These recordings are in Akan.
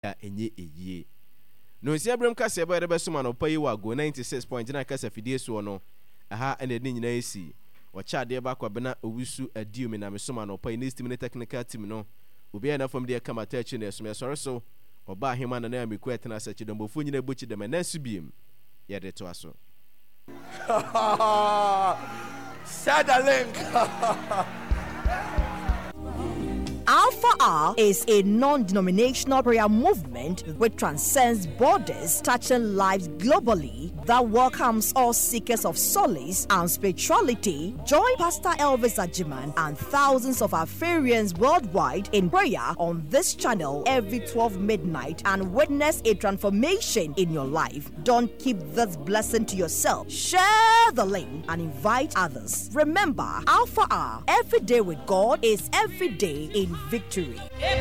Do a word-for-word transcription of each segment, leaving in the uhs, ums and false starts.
ya enye eyi no nsia brem kase ba rebe suma no payi wa go ninety-six point nine kase fidie so no aha ene ni nyina esi wo cha de ba kwa bena owusu adiumi na mesuma no payi next minute technical team no obi na fam de kama ta chi na esum sore so oba ahema na na meku etena sa chi dombo fu nyina bochi de na su biem ye de to aso Share the link. Alpha R is a non-denominational prayer movement which transcends borders, touching lives globally, that welcomes all seekers of solace and spirituality. Join Pastor Elvis Ajiman and thousands of Afarians worldwide in prayer on this channel every twelve midnight and witness a transformation in your life. Don't keep this blessing to yourself. Share the link and invite others. Remember, Alpha R, every day with God is every day in victory.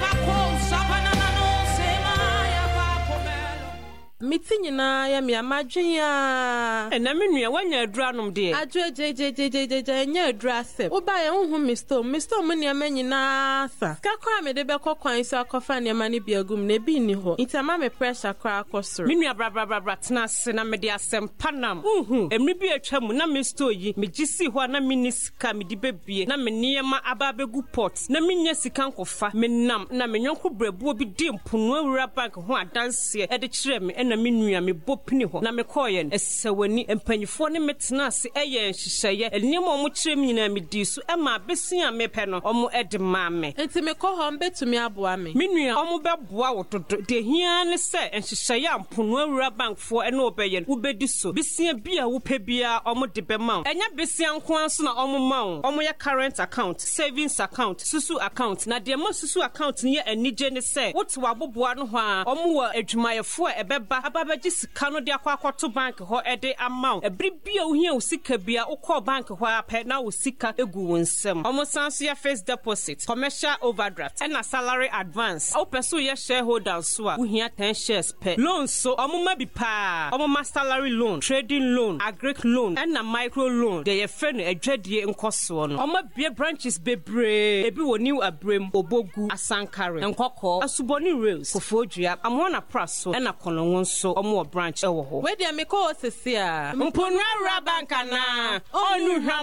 Meeting na ya mi amadwen ya ena me nua wanya aduranom de adwo jejejejeje nya adurase wo ba ye hu mister mister mo ne amanyina sa ka kwa me de be kokwan so akofa ne ma ne biagum na bi ni ho itama me pressure kwa akosoro me nua bra bra bra bra tena se na me de asem panam uhu emri bi atwa mu na mister yi me gisi ho na minisika me di bebie na me niema aba begu pot na menya sika nkofa me nam na me nyonko brebuo bi di mpunu awura bank ho adanse e de kire me na me nua me bopini ho na me koye esewani empanyifo ne metena ase eye nhihye eniem omo kire me nyina me di so e ma besia me pe no omo ede ma me enti me ko ho mbetumi aboa me me nua omo beboa wo dodo de hia ne se nhihye amponu awura bank fo e na obeye wo bedi so besia bia wo pe bia omo de be ma enya besia nko anso na omo ma wo omo ye current account savings account susu account na de ma susu account ne ye anije ne se wo te waboboa no ho a omo wa adwumayefo e beba ababaji sika no de akwa akwato bank ho ede amount ebri bia ohia osika bia ukọ bank ho apẹ na osika egu wonsem omo sanso ya first deposit commercial overdraft and salary advance o peso ye shareholder so a ohia ten shares per loan so omo ma bi pa omo ma salary loan trading loan agric loan and na micro loan de ye fe no adwadie nkoso no omo bia branches bebre ebi wo new abrem obogu asankare nkokọ asuboni rails kofodua amona praso and na kolonwon so omo branch ewo ho we dia me ko sesi a mponu awura bank na onu